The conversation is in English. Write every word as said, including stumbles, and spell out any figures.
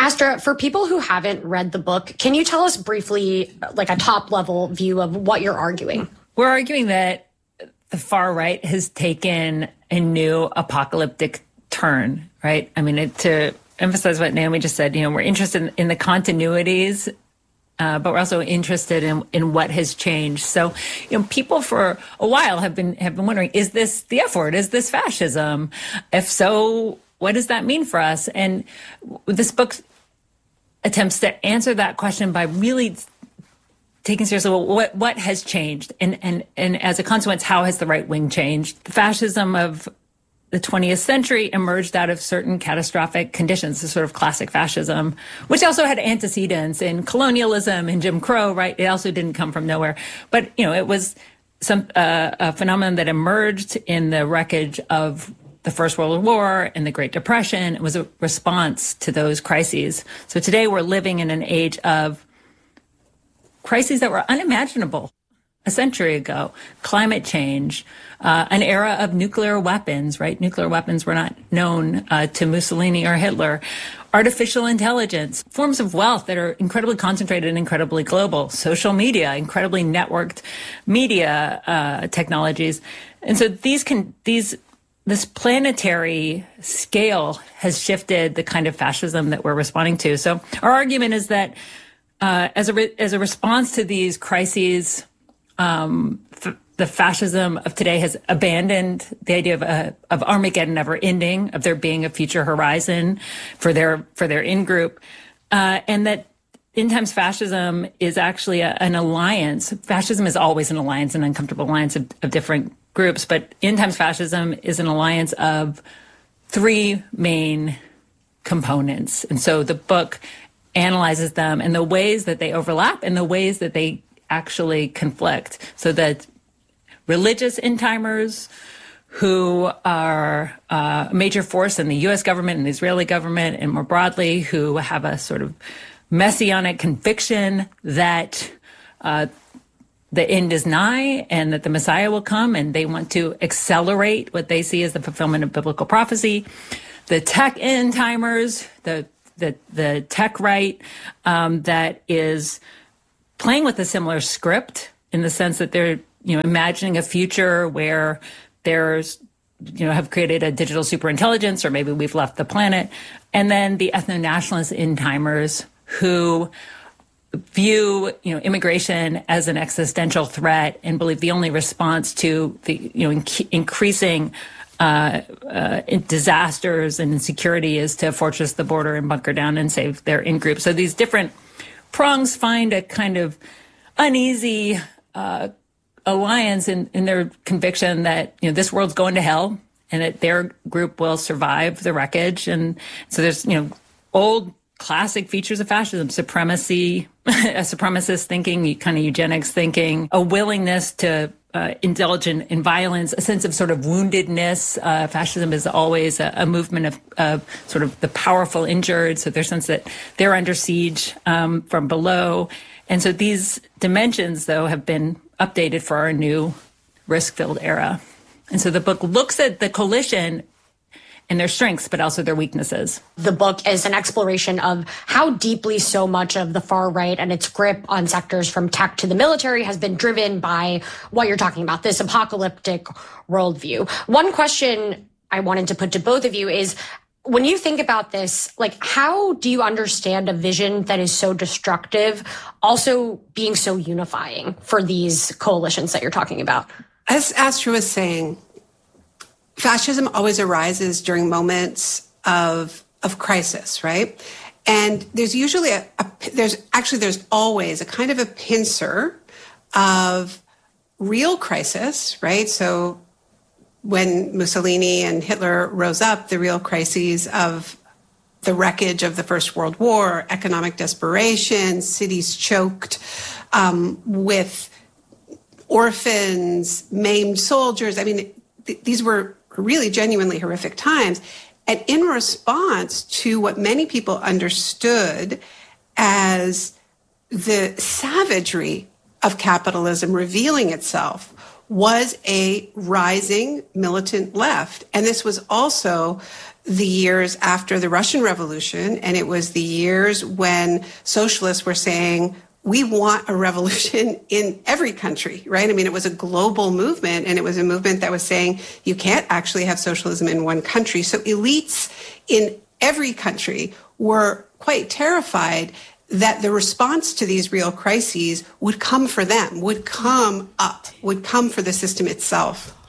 Astra, for people who haven't read the book, can you tell us briefly, like a top-level view of what you're arguing? We're arguing that the far right has taken a new apocalyptic turn, right? I mean, it, to emphasize what Naomi just said, you know, we're interested in, in the continuities, uh, but we're also interested in, in what has changed. So, you know, people for a while have been have been wondering, is this the F word? Is this fascism? If so, what does that mean for us? And this book attempts to answer that question by really taking seriously, well, what what has changed, and and and as a consequence, how has the right wing changed? The fascism of the twentieth century emerged out of certain catastrophic conditions, the sort of classic fascism, which also had antecedents in colonialism and Jim Crow, right? It also didn't come from nowhere. But, you know, it was some uh, a phenomenon that emerged in the wreckage of the First World War and the Great Depression. It was a response to those crises. So today we're living in an age of crises that were unimaginable a century ago. Climate change, uh, an era of nuclear weapons, right? Nuclear weapons were not known uh, to Mussolini or Hitler. Artificial intelligence, forms of wealth that are incredibly concentrated and incredibly global. Social media, incredibly networked media uh, technologies. And so these can, these, this planetary scale has shifted the kind of fascism that we're responding to. So our argument is that uh, as a, re- as a response to these crises, Um, f- the fascism of today has abandoned the idea of uh, of Armageddon never ending, of there being a future horizon for their for their in group, uh, and that in times fascism is actually a, an alliance. Fascism is always an alliance, an uncomfortable alliance of, of different groups, but in times fascism is an alliance of three main components, and so the book analyzes them and the ways that they overlap and the ways that they actually conflict, so that religious end-timers who are uh, a major force in the U S government and the Israeli government and more broadly, who have a sort of messianic conviction that uh, the end is nigh and that the Messiah will come, and they want to accelerate what they see as the fulfillment of biblical prophecy. The tech end-timers, the, the, the tech right um, that is playing with a similar script in the sense that they're, you know, imagining a future where there's, you know, have created a digital superintelligence, or maybe we've left the planet. And then the ethno-nationalist end-timers who view, you know, immigration as an existential threat and believe the only response to the, you know, inc- increasing uh, uh, disasters and insecurity is to fortress the border and bunker down and save their in-group. So these different prongs find a kind of uneasy uh, alliance in, in their conviction that, you know, this world's going to hell and that their group will survive the wreckage. And so there's, you know, old classic features of fascism: supremacy, a supremacist thinking, kind of eugenics thinking, a willingness to uh, indulge in, in violence, a sense of sort of woundedness. Uh, fascism is always a, a movement of, of sort of the powerful injured. So there's a sense that they're under siege um, from below. And so these dimensions, though, have been updated for our new risk-filled era. And so the book looks at the coalition and their strengths, but also their weaknesses. The book is an exploration of how deeply so much of the far right and its grip on sectors from tech to the military has been driven by what you're talking about, this apocalyptic worldview. One question I wanted to put to both of you is, when you think about this, like, how do you understand a vision that is so destructive also being so unifying for these coalitions that you're talking about? As Astra was saying, fascism always arises during moments of of crisis, right? And there's usually a, a there's actually there's always a kind of a pincer of real crisis, right? So when Mussolini and Hitler rose up, the real crises of the wreckage of the First World War, economic desperation, cities choked um, with orphans, maimed soldiers. I mean, th- these were really genuinely horrific times. And in response to what many people understood as the savagery of capitalism revealing itself, was a rising militant left. And this was also the years after the Russian Revolution, and it was the years when socialists were saying, we want a revolution in every country, right? I mean, it was a global movement, and it was a movement that was saying you can't actually have socialism in one country. So elites in every country were quite terrified that the response to these real crises would come for them, would come up, would come for the system itself.